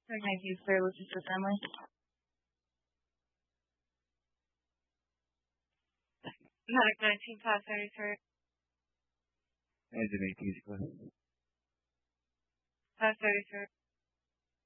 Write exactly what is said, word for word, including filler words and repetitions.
Thank you, sir. This is your family. Medic nineteen, class thirty-three. Engine eighteen, go ahead. Class thirty-three.